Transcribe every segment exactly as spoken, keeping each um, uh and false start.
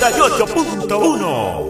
ochenta y ocho punto uno.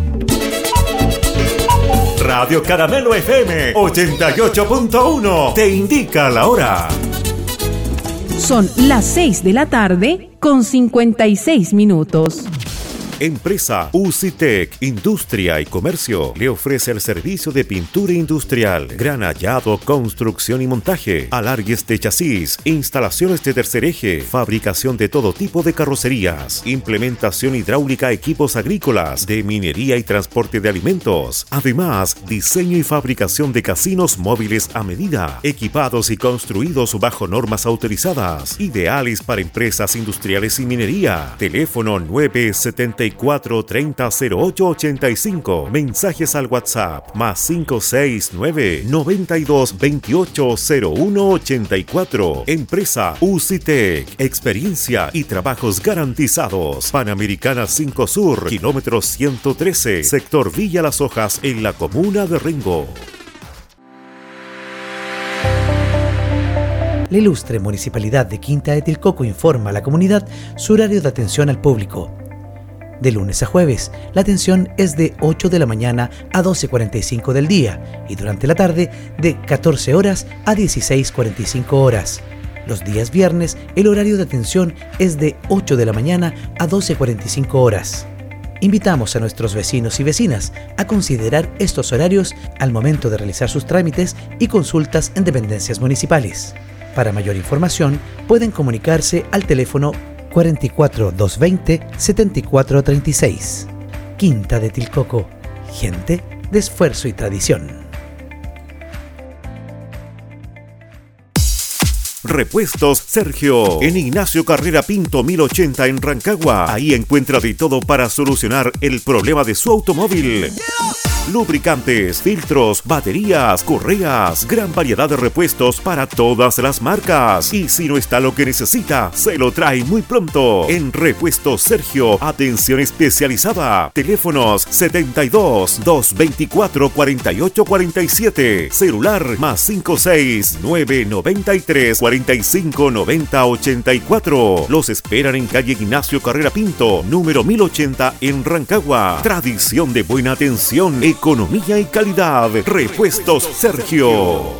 Radio Caramelo F M ochenta y ocho punto uno te indica la hora. Son las seis de la tarde con cincuenta y seis minutos. Empresa Ucitec, Industria y Comercio, le ofrece el servicio de pintura industrial, granallado, construcción y montaje, alargues de chasis, instalaciones de tercer eje, fabricación de todo tipo de carrocerías, implementación hidráulica a equipos agrícolas, de minería y transporte de alimentos. Además, diseño y fabricación de casinos móviles a medida, equipados y construidos bajo normas autorizadas, ideales para empresas industriales y minería. Teléfono nueve siete cuatro treinta cero ocho ochenta y cinco. Mensajes al WhatsApp más cinco seis nueve noventa y dos veintiocho cero uno ochenta y cuatro. Empresa Ucitec, experiencia y trabajos garantizados. Panamericana cinco Sur, kilómetro ciento trece, sector Villa Las Hojas, en la comuna de Rengo. La ilustre Municipalidad de Quinta de Tilcoco informa a la comunidad su horario de atención al público. De lunes a jueves, la atención es de ocho de la mañana a doce cuarenta y cinco del día y durante la tarde de catorce horas a dieciséis cuarenta y cinco horas. Los días viernes, el horario de atención es de ocho de la mañana a doce cuarenta y cinco horas. Invitamos a nuestros vecinos y vecinas a considerar estos horarios al momento de realizar sus trámites y consultas en dependencias municipales. Para mayor información, pueden comunicarse al teléfono cuarenta y cuatro doscientos veinte setenta y cuatro treinta y seis. Quinta de Tilcoco, gente de esfuerzo y tradición. Repuestos Sergio, en Ignacio Carrera Pinto mil ochenta en Rancagua. Ahí encuentra de todo para solucionar el problema de su automóvil. Lubricantes, filtros, baterías, correas, gran variedad de repuestos para todas las marcas. Y si no está lo que necesita, se lo trae muy pronto. En Repuestos Sergio, atención especializada. Teléfonos setenta y dos, doscientos veinticuatro, cuarenta y ocho cuarenta y siete. Celular más cinco seis nueve noventa y tres cuarenta y cinco noventa ochenta y cuatro. Los esperan en calle Ignacio Carrera Pinto, número mil ochenta en Rancagua. Tradición de buena atención, economía y calidad. Repuestos Sergio.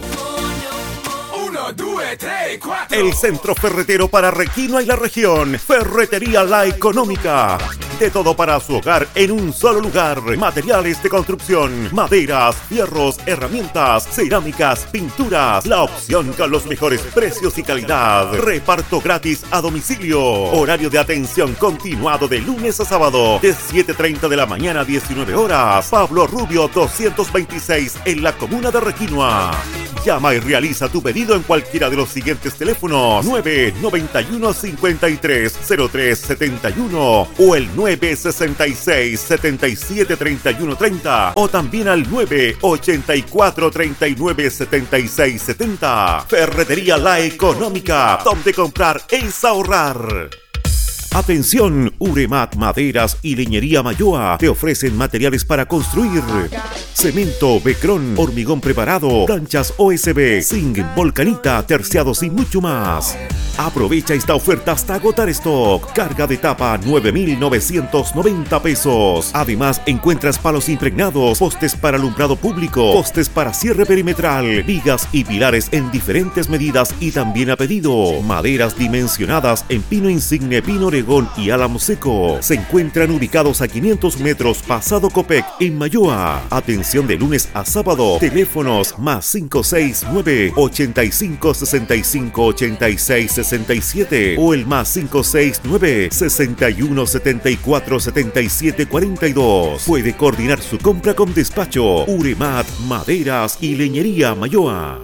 El centro ferretero para Requinoa y la región. Ferretería La Económica. De todo para su hogar en un solo lugar. Materiales de construcción, maderas, fierros, herramientas, cerámicas, pinturas. La opción con los mejores precios y calidad. Reparto gratis a domicilio. Horario de atención continuado de lunes a sábado. De siete treinta de la mañana a diecinueve horas. Pablo Rubio doscientos veintiséis en la comuna de Requinoa. Llama y realiza tu pedido en cualquiera de los siguientes teléfonos: nueve noventa y uno cincuenta y tres cero tres setenta y uno o el nueve sesenta y seis setenta y siete treinta y uno treinta o también al nueve ochenta y cuatro treinta y nueve setenta y seis setenta. Ferretería La Económica, donde comprar es ahorrar. Atención, Uremat Maderas y Leñería Mayoa te ofrecen materiales para construir: cemento, becrón, hormigón preparado, planchas O S B, zinc, volcanita, terciados y mucho más. Aprovecha esta oferta hasta agotar stock. Carga de tapa nueve mil novecientos noventa pesos. Además, encuentras palos impregnados, postes para alumbrado público, postes para cierre perimetral, vigas y pilares en diferentes medidas y también a pedido. Maderas dimensionadas en pino insigne, pino oregón y álamo seco. Se encuentran ubicados a quinientos metros pasado Copec en Mayoa. Atención de lunes a sábado. Teléfonos más cinco seis nueve ochenta y cinco sesenta y cinco ochenta y seis sesenta y siete o el más cinco seis nueve sesenta y uno setenta y cuatro setenta y siete cuarenta y dos. Puede coordinar su compra con despacho. Uremat Maderas y Leñería Mayoa.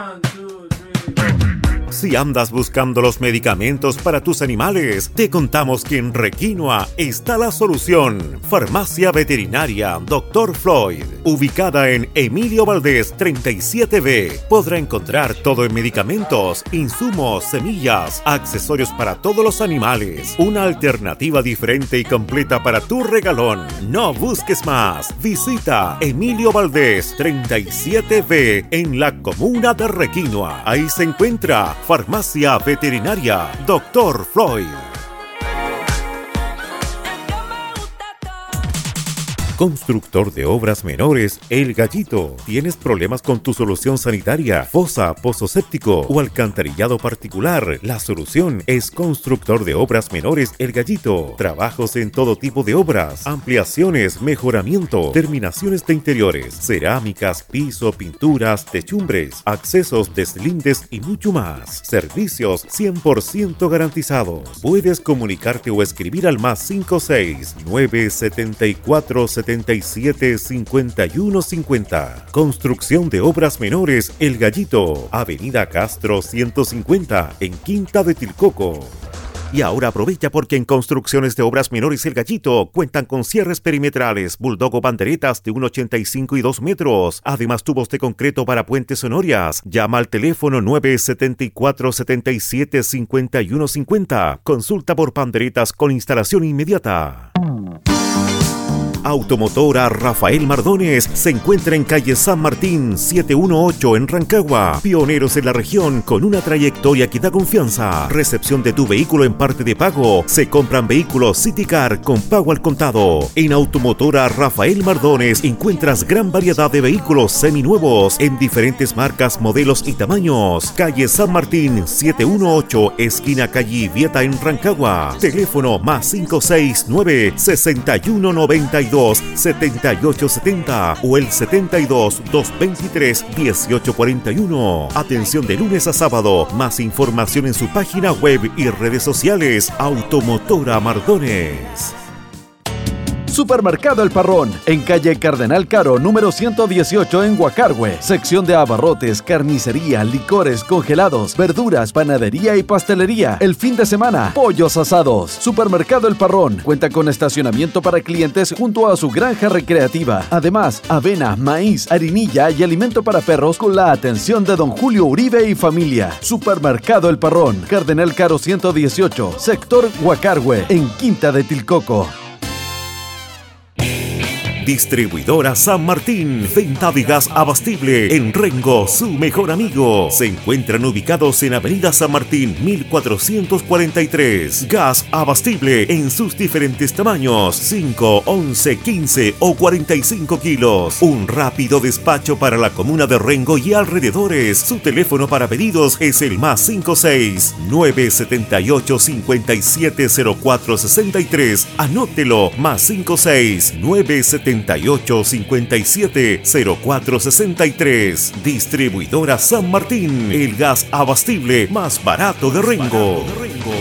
Si andas buscando los medicamentos para tus animales, te contamos que en Requinoa está la solución. Farmacia Veterinaria doctor Floyd, ubicada en Emilio Valdés treinta y siete B. Podrá encontrar todo en medicamentos, insumos, semillas, accesorios para todos los animales. Una alternativa diferente y completa para tu regalón. No busques más. Visita Emilio Valdés treinta y siete B en la comuna de Requinoa. Ahí se encuentra Farmacia Veterinaria doctor Floyd. Constructor de obras menores El Gallito. ¿Tienes problemas con tu solución sanitaria, fosa, pozo séptico o alcantarillado particular? La solución es Constructor de obras menores El Gallito. Trabajos en todo tipo de obras, ampliaciones, mejoramiento, terminaciones de interiores, cerámicas, piso, pinturas, techumbres, accesos, deslindes y mucho más. Servicios cien por ciento garantizados. Puedes comunicarte o escribir al más cinco seis nueve siete cuatro siete siete cinco uno cinco cero. Construcción de obras menores El Gallito, Avenida Castro ciento cincuenta, en Quinta de Tilcoco. Y ahora aprovecha porque en Construcciones de Obras Menores El Gallito cuentan con cierres perimetrales, bulldog o banderetas de uno ochenta y cinco y dos metros. Además, tubos de concreto para puentes sonorias. Llama al teléfono nueve siete cuatro siete siete cinco uno cinco cero. Consulta por banderetas con instalación inmediata. Automotora Rafael Mardones se encuentra en calle San Martín setecientos dieciocho en Rancagua. Pioneros en la región con una trayectoria que da confianza. Recepción de tu vehículo en parte de pago. Se compran vehículos City Car con pago al contado. En Automotora Rafael Mardones encuentras gran variedad de vehículos seminuevos en diferentes marcas, modelos y tamaños. Calle San Martín setecientos dieciocho, esquina calle Vieta en Rancagua. Teléfono más cinco seis nueve, seis uno nueve dos, siete ocho siete cero o el setenta y dos, doscientos veintitrés, dieciocho cuarenta y uno. Atención de lunes a sábado. Más información en su página web y redes sociales. Automotora Mardones. Supermercado El Parrón, en calle Cardenal Caro, número ciento dieciocho en Guacargüe. Sección de abarrotes, carnicería, licores, congelados, verduras, panadería y pastelería. El fin de semana, pollos asados. Supermercado El Parrón cuenta con estacionamiento para clientes junto a su granja recreativa. Además, avena, maíz, harinilla y alimento para perros con la atención de don Julio Uribe y familia. Supermercado El Parrón, Cardenal Caro ciento dieciocho, sector Guacargüe, en Quinta de Tilcoco. Distribuidora San Martín, venta de gas abastible en Rengo, su mejor amigo. Se encuentran ubicados en Avenida San Martín mil cuatrocientos cuarenta y tres. Gas abastible en sus diferentes tamaños, cinco, once, quince o cuarenta y cinco kilos. Un rápido despacho para la comuna de Rengo y alrededores. Su teléfono para pedidos es el más cinco seis nueve siete ocho cinco siete cero cuatro seis tres. Anótelo, más cinco seis nueve siete ocho cinco siete cero cuatro seis tres. Distribuidora San Martín, el gas abastible más barato de Rengo.